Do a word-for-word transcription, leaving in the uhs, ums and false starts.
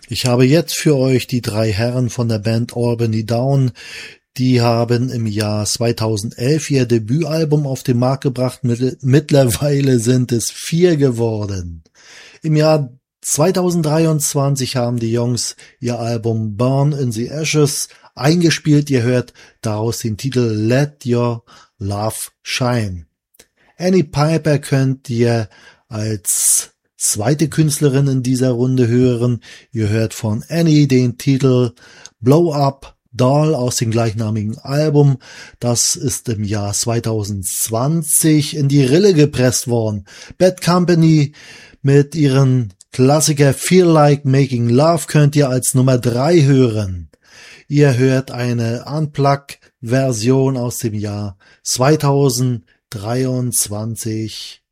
Ich habe jetzt für euch die drei Herren von der Band Albany Down. Die haben im Jahr zweitausendelf ihr Debütalbum auf den Markt gebracht. Mittlerweile sind es vier geworden. Im Jahr zweitausenddreiundzwanzig haben die Jungs ihr Album Burn in the Ashes eingespielt. Ihr hört daraus den Titel Let Your Love Shine. Annie Piper könnt ihr als zweite Künstlerin in dieser Runde hören. Ihr hört von Annie den Titel Blow Up Doll aus dem gleichnamigen Album. Das ist im Jahr zweitausendzwanzig in die Rille gepresst worden. Bad Company mit ihren Klassiker Feel Like Making Love könnt ihr als Nummer drei hören. Ihr hört eine Unplugged-Version aus dem Jahr zweitausenddreiundzwanzig.